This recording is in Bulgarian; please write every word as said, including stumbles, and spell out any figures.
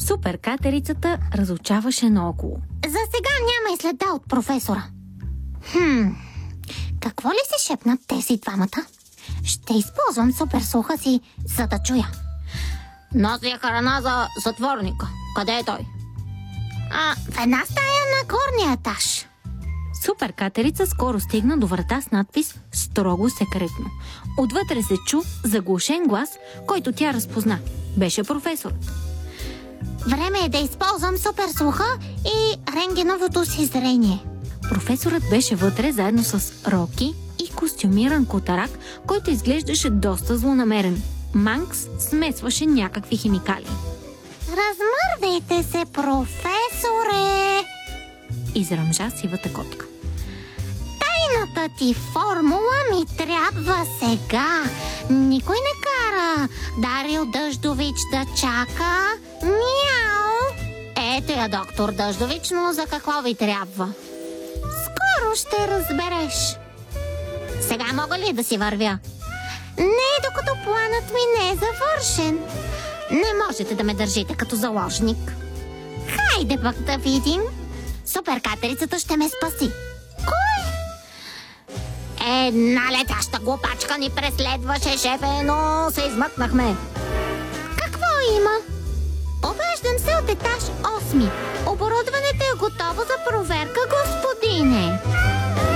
Суперкатерицата разучаваше наоколо. За сега няма и следа от професора. Хм, какво ли се шепнат тези двамата? Ще използвам суперслуха си, за да чуя. Нося храна за затворника. Къде е той? А, в една стая на горния етаж. Суперкатерица скоро стигна до врата с надпис «Строго секретно». Отвътре се чу заглушен глас, който тя разпозна. Беше професор. Време е да използвам суперслуха и рентгеновото си зрение. Професорът беше вътре заедно с Роки и костюмиран котарак, който изглеждаше доста злонамерен. Манкс смесваше някакви химикали. Размърдайте се, професоре! Изръмжа сивата котка. Тайната ти формула ми трябва сега. Никой не кара Дарил Дъждович да чака. Мяу! Ето я, доктор Дъждович, но за какво ви трябва? Скоро ще разбереш. Сега мога ли да си вървя? Не, докато планът ми не е завършен. Не можете да ме държите като заложник. Хайде пък да видим. Суперкатерицата ще ме спаси. Кой? Една летяща глупачка ни преследваше, шефе, но се измъкнахме. Какво има? Обаждам се от етаж осми. Оборудването е готово за проверка, господине.